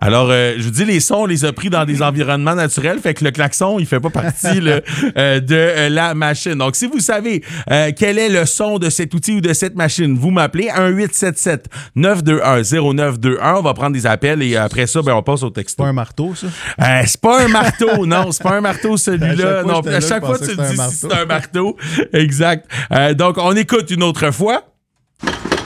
Alors, je vous dis, les sons, on les a pris dans des environnements naturels, fait que le klaxon, il fait pas partie de la machine. Donc, si vous savez quel est le son de cet outil ou de cette machine, vous m'appelez 1-877-921-0921. On va prendre des appels et après ça, on passe au texto. C'est pas un marteau, ça? C'est pas un marteau, non. C'est pas un marteau, celui-là. Non, à chaque fois, tu te dis si c'est un marteau. Exact. Donc, on écoute une autre fois.